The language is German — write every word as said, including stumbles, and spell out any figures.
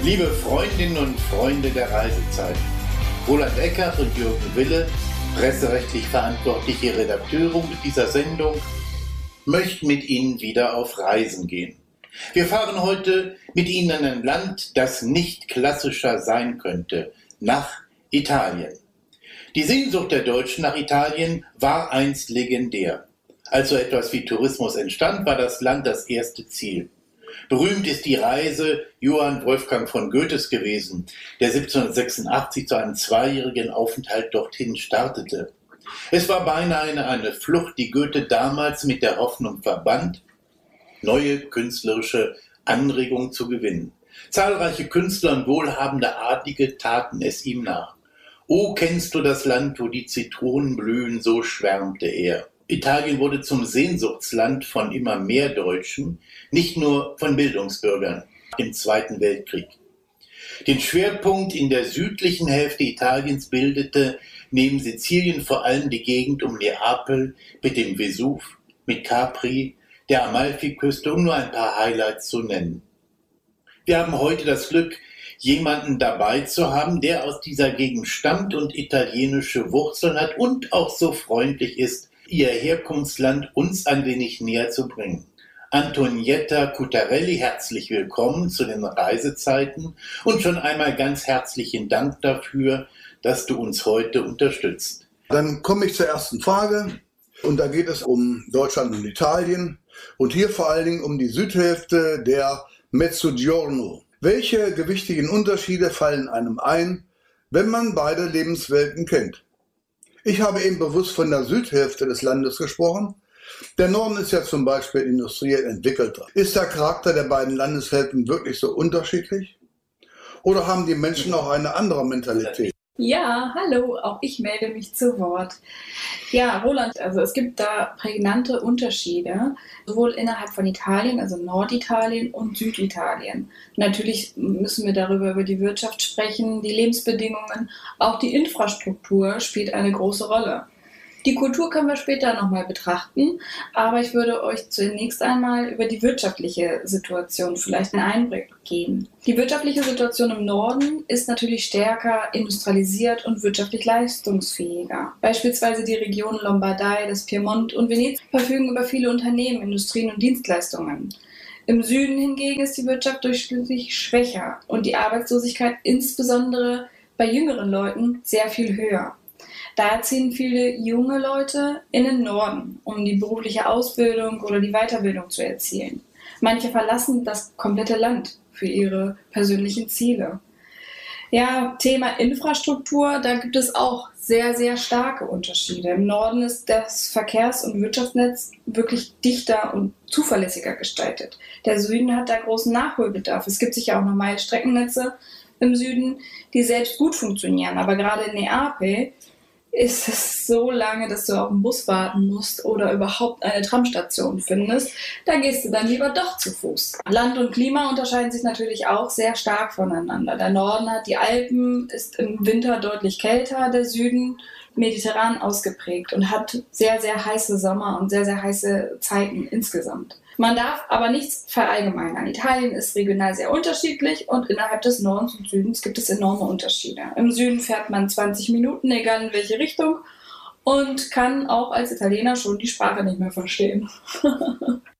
Liebe Freundinnen und Freunde der Reisezeit, Roland Eckert und Jürgen Wille, presserechtlich verantwortliche Redakteure mit dieser Sendung, möchten mit Ihnen wieder auf Reisen gehen. Wir fahren heute mit Ihnen in ein Land, das nicht klassischer sein könnte, nach Italien. Die Sehnsucht der Deutschen nach Italien war einst legendär. Als so etwas wie Tourismus entstand, war das Land das erste Ziel. Berühmt ist die Reise Johann Wolfgang von Goethes gewesen, der siebzehnhundertsechsundachtzig zu einem zweijährigen Aufenthalt dorthin startete. Es war beinahe eine, eine Flucht, die Goethe damals mit der Hoffnung verband, neue künstlerische Anregungen zu gewinnen. Zahlreiche Künstler und wohlhabende Adlige taten es ihm nach. »O, kennst du das Land, wo die Zitronen blühen«, so schwärmte er. Italien wurde zum Sehnsuchtsland von immer mehr Deutschen, nicht nur von Bildungsbürgern im Zweiten Weltkrieg. Den Schwerpunkt in der südlichen Hälfte Italiens bildete neben Sizilien vor allem die Gegend um Neapel mit dem Vesuv, mit Capri, der Amalfiküste, um nur ein paar Highlights zu nennen. Wir haben heute das Glück, jemanden dabei zu haben, der aus dieser Gegend stammt und italienische Wurzeln hat und auch so freundlich ist, ihr Herkunftsland uns ein wenig näher zu bringen. Antonietta Cutarelli, herzlich willkommen zu den Reisezeiten und schon einmal ganz herzlichen Dank dafür, dass du uns heute unterstützt. Dann komme ich zur ersten Frage und da geht es um Deutschland und Italien und hier vor allen Dingen um die Südhälfte der Mezzogiorno. Welche gewichtigen Unterschiede fallen einem ein, wenn man beide Lebenswelten kennt? Ich habe eben bewusst von der Südhälfte des Landes gesprochen. Der Norden ist ja zum Beispiel industriell entwickelter. Ist der Charakter der beiden Landeshälften wirklich so unterschiedlich? Oder haben die Menschen auch eine andere Mentalität? Ja, hallo, auch ich melde mich zu Wort. Ja, Roland, also es gibt da prägnante Unterschiede, sowohl innerhalb von Italien, also Norditalien und Süditalien. Natürlich müssen wir darüber über die Wirtschaft sprechen, die Lebensbedingungen, auch die Infrastruktur spielt eine große Rolle. Die Kultur können wir später nochmal betrachten, aber ich würde euch zunächst einmal über die wirtschaftliche Situation vielleicht einen Einblick geben. Die wirtschaftliche Situation im Norden ist natürlich stärker industrialisiert und wirtschaftlich leistungsfähiger. Beispielsweise die Region Lombardei, das Piemont und Venetien verfügen über viele Unternehmen, Industrien und Dienstleistungen. Im Süden hingegen ist die Wirtschaft durchschnittlich schwächer und die Arbeitslosigkeit insbesondere bei jüngeren Leuten sehr viel höher. Daher ziehen viele junge Leute in den Norden, um die berufliche Ausbildung oder die Weiterbildung zu erzielen. Manche verlassen das komplette Land für ihre persönlichen Ziele. Ja, Thema Infrastruktur, da gibt es auch sehr, sehr starke Unterschiede. Im Norden ist das Verkehrs- und Wirtschaftsnetz wirklich dichter und zuverlässiger gestaltet. Der Süden hat da großen Nachholbedarf. Es gibt sicher auch normale Streckennetze im Süden, die selbst gut funktionieren. Aber gerade in Neapel ist es so lange, dass du auf den Bus warten musst oder überhaupt eine Tramstation findest, da gehst du dann lieber doch zu Fuß. Land und Klima unterscheiden sich natürlich auch sehr stark voneinander. Der Norden hat die Alpen, ist im Winter deutlich kälter, der Süden mediterran ausgeprägt und hat sehr, sehr heiße Sommer und sehr, sehr heiße Zeiten insgesamt. Man darf aber nichts verallgemeinern. Italien ist regional sehr unterschiedlich und innerhalb des Nordens und Südens gibt es enorme Unterschiede. Im Süden fährt man zwanzig Minuten, egal in welche Richtung, und kann auch als Italiener schon die Sprache nicht mehr verstehen.